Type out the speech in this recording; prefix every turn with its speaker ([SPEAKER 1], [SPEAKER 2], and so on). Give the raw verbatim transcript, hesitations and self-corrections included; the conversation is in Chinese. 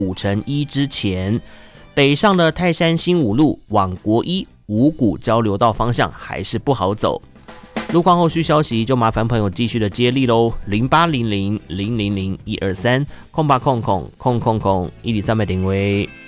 [SPEAKER 1] 五乘一之前，北上的泰山新五路往国一五股交流道方向还是不好走。路况后续消息就麻烦朋友继续的接力喽，零八零零零零零一二三空八空空空空空一里三百定位。